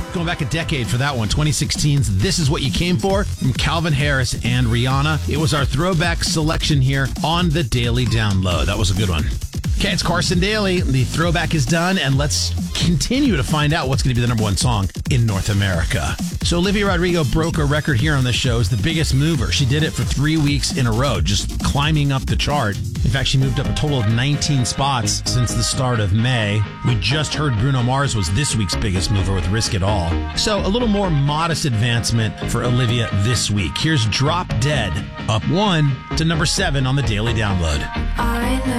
Going back a decade for that one, 2016's This Is What You Came For from Calvin Harris and Rihanna. It was our throwback selection here on the Daily Download. That was a good one. Okay, it's Carson Daly. The throwback is done, and let's continue to find out what's going to be the number one song in North America. So Olivia Rodrigo broke a record here on the show as the biggest mover. She did it for 3 weeks in a row, just climbing up the chart. In fact, she moved up a total of 19 spots since the start of May. We just heard Bruno Mars was this week's biggest mover with Risk It All. So a little more modest advancement for Olivia this week. Here's Drop Dead, up 1 to number 7 on the Daily Download.